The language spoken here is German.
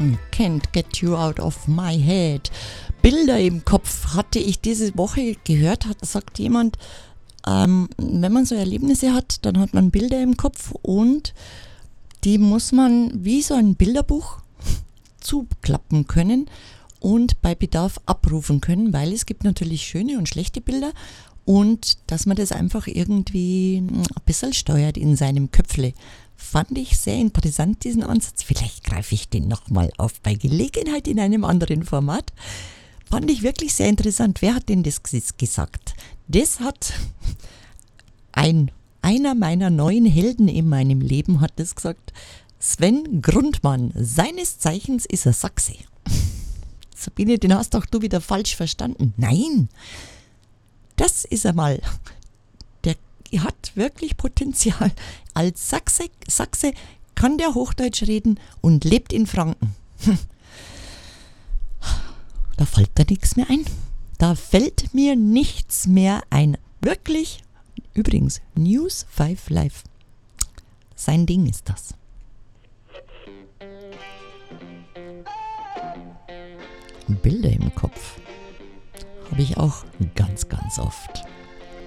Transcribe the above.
Can't get you out of my head. Bilder im Kopf hatte ich diese Woche gehört, sagt jemand, wenn man so Erlebnisse hat, dann hat man Bilder im Kopf und die muss man wie so ein Bilderbuch zuklappen können und bei Bedarf abrufen können, weil es gibt natürlich schöne und schlechte Bilder und dass man das einfach irgendwie ein bisschen steuert in seinem Köpfle. Fand ich sehr interessant, diesen Ansatz. Vielleicht greife ich den nochmal auf bei Gelegenheit in einem anderen Format. Fand ich wirklich sehr interessant. Wer hat denn das gesagt? Das hat einer meiner neuen Helden in meinem Leben hat das gesagt. Sven Grundmann, seines Zeichens ist er Sachse. Sabine, den hast doch du wieder falsch verstanden. Nein, das ist er mal. Der hat wirklich Potenzial. Als Sachse kann der Hochdeutsch reden und lebt in Franken. Da fällt da nichts mehr ein. Da fällt mir nichts mehr ein. Wirklich. Übrigens, News 5 Live. Sein Ding ist das. Bilder im Kopf habe ich auch ganz, ganz oft.